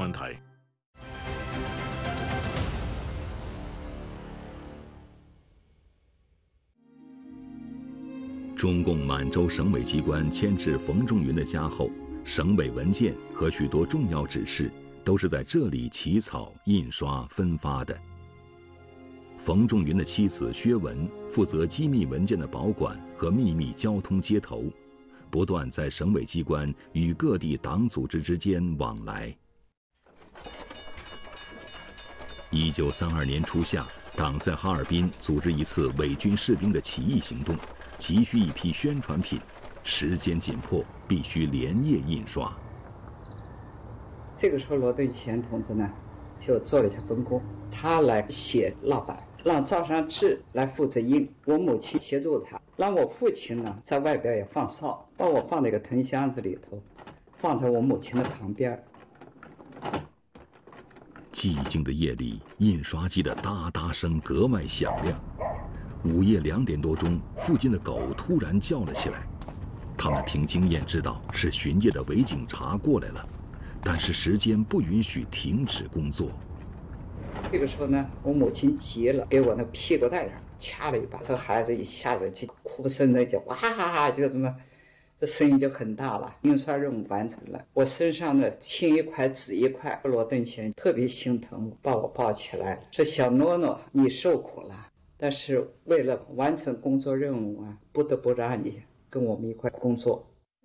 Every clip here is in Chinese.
湾台。中共满洲省委机关迁至冯仲云的家后，省委文件和许多重要指示都是在这里起草、印刷、分发的。冯仲云的妻子薛文负责机密文件的保管和秘密交通接头，不断在省委机关与各地党组织之间往来。1932年初夏，党在哈尔滨组织一次伪军士兵的起义行动，急需一批宣传品，时间紧迫，必须连夜印刷。 这个时候，罗登贤同志呢，就做了一下分工，他来写蜡板，让赵尚志来负责印，我母亲协助他，让我父亲呢在外边也放哨，把我放在一个藤箱子里头，放在我母亲的旁边。 寂静的夜里，印刷机的哒哒声格外响亮。午夜2点多钟，附近的狗突然叫了起来。他们凭经验知道是巡夜的伪警察过来了，但是时间不允许停止工作。 这个时候呢，我母亲急了，给我那屁股蛋上掐了一把，这孩子一下子就哭声的就哇哈哈，就什么，这声音就很大了。印刷任务完成了，我身上的青一块紫一块。罗登贤特别心疼我，把我抱起来说：“小诺诺，你受苦了，但是为了完成工作任务啊，不得不让你跟我们一块工作。”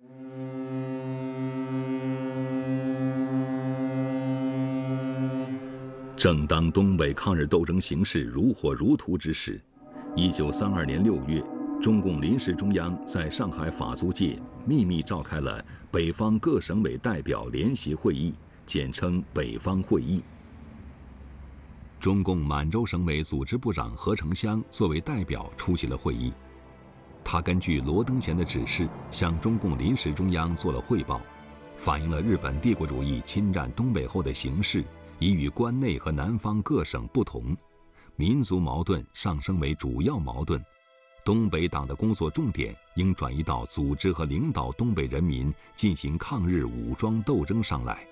正当东北抗日斗争形势如火如荼之时，1932年6月，中共临时中央在上海法租界秘密召开了北方各省委代表联席会议，简称北方会议。中共满洲省委组织部长何成湘作为代表出席了会议。他根据罗登贤的指示，向中共临时中央做了汇报，反映了日本帝国主义侵占东北后的形势已与关内和南方各省不同，民族矛盾上升为主要矛盾，东北党的工作重点应转移到组织和领导东北人民进行抗日武装斗争上来。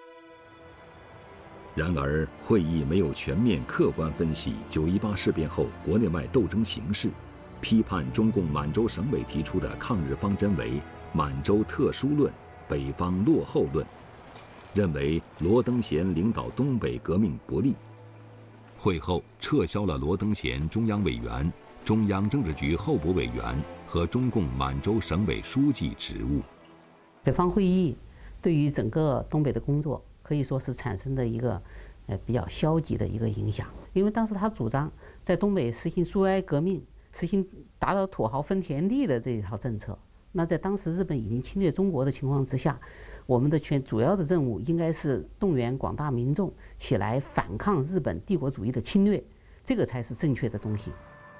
然而，会议没有全面客观分析9·18事变后国内外斗争形势，批判中共满洲省委提出的抗日方针为满洲特殊论、北方落后论，认为罗登贤领导东北革命不利。会后撤销了罗登贤中央委员、中央政治局候补委员和中共满洲省委书记职务。 北方会议对于整个东北的工作可以说是产生的一个比较消极的一个影响，因为当时他主张在东北实行苏维埃革命，实行打倒土豪分田地的这一套政策。那在当时日本已经侵略中国的情况之下，我们的主要的任务应该是动员广大民众起来反抗日本帝国主义的侵略，这个才是正确的东西。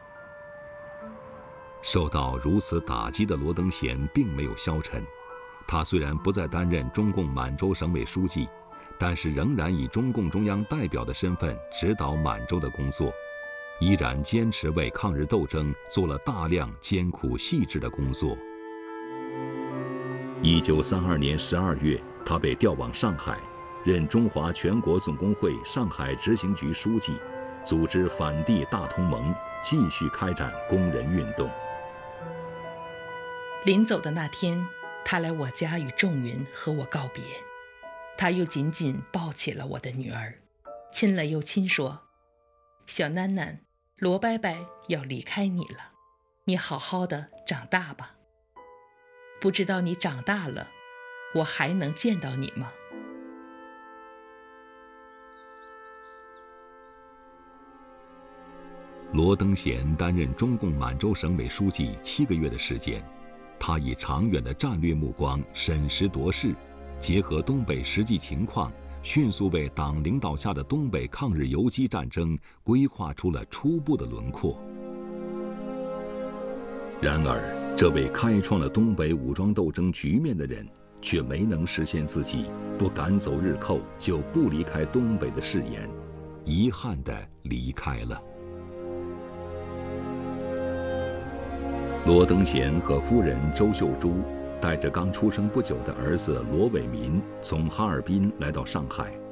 受到如此打击的罗登贤并没有消沉，他虽然不再担任中共满洲省委书记，但是仍然以中共中央代表的身份指导满洲的工作，依然坚持为抗日斗争做了大量艰苦细致的工作。1932年12月，他被调往上海，任中华全国总工会上海执行局书记，组织反帝大同盟，继续开展工人运动。 临走的那天，他来我家与仲云和我告别，他又紧紧抱起了我的女儿，亲了又亲，说：“小囡囡，罗伯伯要离开你了，你好好的长大吧。不知道你长大了，我还能见到你吗？” 罗登贤担任中共满洲省委书记7个月的时间，他以长远的战略目光审时度势，结合东北实际情况，迅速为党领导下的东北抗日游击战争规划出了初步的轮廓。然而，这位开创了东北武装斗争局面的人，却没能实现自己不赶走日寇就不离开东北的誓言，遗憾地离开了。罗登贤和夫人周秀珠带着刚出生不久的儿子罗伟民从哈尔滨来到上海，